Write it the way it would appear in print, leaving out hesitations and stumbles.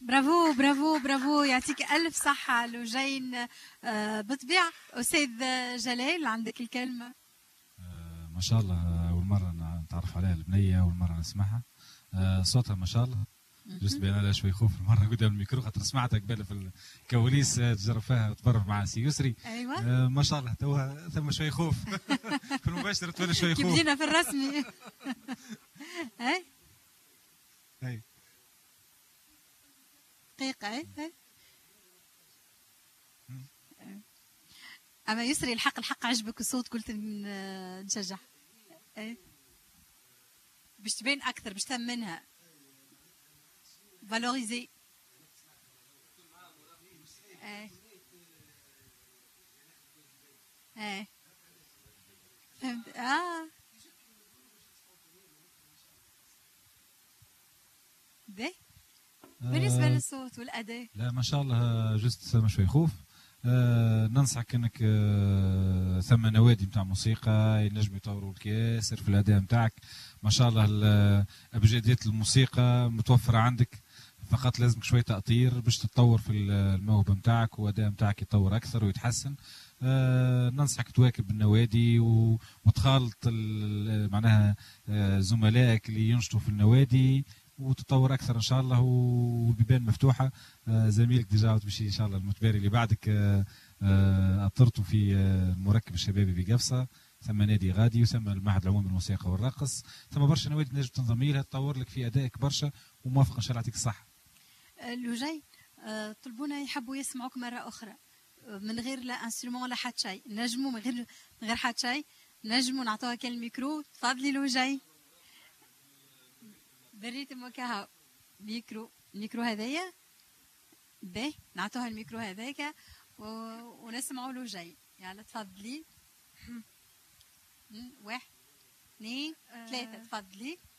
برافو برافو برافو، يعطيك ألف صحة لوجين. بالطبيعة أستاذ جلال عندك الكلمة. ما شاء الله، أول مرة نتعرف عليها البنية، أول مرة نسمعها. صوتها ما شاء الله، جست بين عليها شوي خوف المرة قدام الميكرو، خاطر سمعتها قبل في الكواليس تجرب فيها وتبرر مع سي يسري. أيوة. ما شاء الله، توها ثم شوي خوف في المباشرة تولي شوي خوف. بدينا في الرسمي. هاي دقيقة. أما يسري الحق عجبك الصوت، قلت نشجع. باش تبين أكثر، باش تثمنها، فالوريزي. فهمت. ده بالنسبة للصوت والأداء. لا ما شاء الله، جست ثم شوي خوف. ننصحك انك ثم نوادي نتاع موسيقى ينجموا يطوروا الكياسر في الاداء نتاعك. ما شاء الله ابجديات الموسيقى متوفره عندك، فقط لازمك شويه تأطير باش تتطور في الموهبه نتاعك والاداء نتاعك يتطور اكثر ويتحسن. ننصحك تواكب النوادي وتخالط معناها زملائك اللي ينشطوا في النوادي وتطور اكثر ان شاء الله، والبيبان مفتوحه. زميلك ديجا باش ان شاء الله المتباري اللي بعدك اطرتوا في المركب الشبابي بقفصه، ثم نادي غادي وثم المعهد العمومي للموسيقى والرقص، ثم برشا نوادي نجم تنضمي لها تطور لك في ادائك برشا، وموافق ان شاء الله يعطيك الصحه. لوجي طلبونا يحبوا يسمعوك مره اخرى من غير لا انسترومون ولا حتى شيء، نجموا من غير حتى شيء، نجموا نعطوها كالميكرو. تفضلي لوجي بالريتم وكاها. ميكرو هذايا باهي، نعطوها الميكرو هذاك ونسمعوا له جاي. يلا تفضلي. 1 2 3 تفضلي.